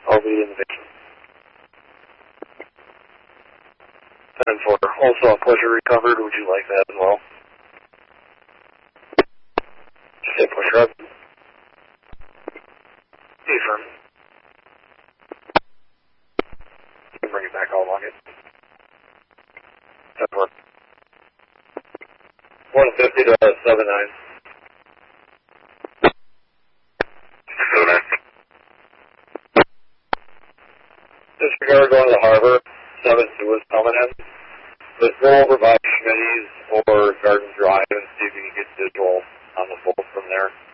I'll be in the vision. And for also a pusher recovered, would you like that as well? Just say pusher up. Affirm. You can bring it back all along it. That work. 150 to 79. 79. Disregard going to the harbor. 7-2 is coming in. Let's go over by Schmitty's or Garden Drive and see if we can get visual on the boat from there.